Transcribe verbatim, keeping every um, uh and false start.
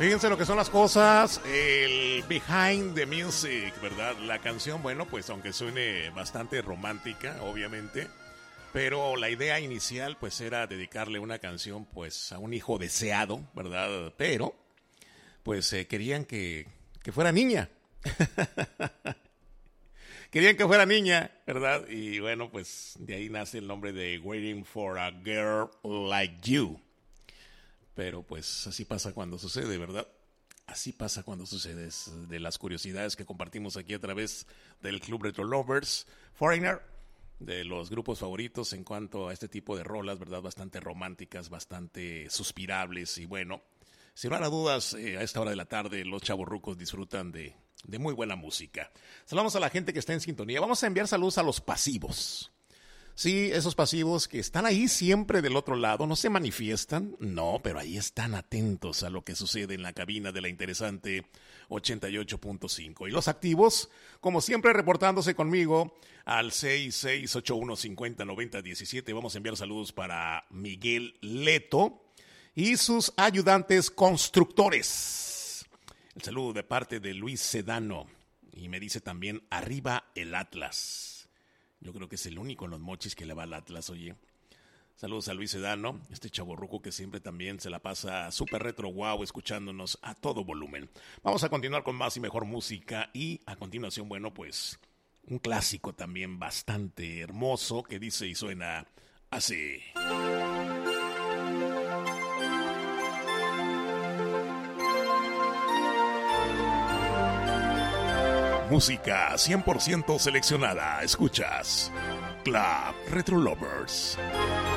Fíjense lo que son las cosas, el behind the music, ¿verdad? La canción, bueno, pues aunque suene bastante romántica, obviamente, pero la idea inicial pues era dedicarle una canción pues a un hijo deseado, ¿verdad? Pero pues eh, querían que, que fuera niña. Querían que fuera niña, ¿verdad? Y bueno, pues de ahí nace el nombre de Waiting for a Girl Like You. Pero pues así pasa cuando sucede, ¿verdad? Así pasa cuando sucede. Es de las curiosidades que compartimos aquí a través del Club Retro Lovers. Foreigner, de los grupos favoritos en cuanto a este tipo de rolas, ¿verdad? Bastante románticas, bastante suspirables. Y bueno, sin lugar a dudas, eh, a esta hora de la tarde los chavorrucos disfrutan de, de muy buena música. Saludamos a la gente que está en sintonía. Vamos a enviar saludos a los pasivos. Sí, esos pasivos que están ahí siempre del otro lado, no se manifiestan, no, pero ahí están atentos a lo que sucede en la cabina de la interesante ochenta y ocho punto cinco. Y los activos, como siempre, reportándose conmigo al seis seis ocho uno cinco cero nueve cero uno siete. Vamos a enviar saludos para Miguel Leto y sus ayudantes constructores. El saludo de parte de Luis Sedano. Y me dice también, arriba el Atlas. Yo creo que es el único en los mochis que le va al Atlas, oye. Saludos a Luis Sedano, este chavorruco que siempre también se la pasa súper retro wow, escuchándonos a todo volumen. Vamos a continuar con más y mejor música y a continuación, bueno, pues un clásico también bastante hermoso que dice y suena así. Música cien por ciento seleccionada. Escuchas Club Retro Lovers.